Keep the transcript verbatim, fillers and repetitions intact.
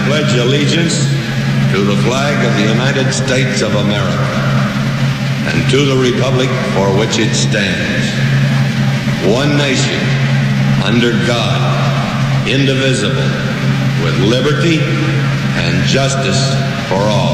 pledge allegiance to the flag of the United States of America and to the republic for which it stands, one nation, under God, indivisible, with liberty and justice for all.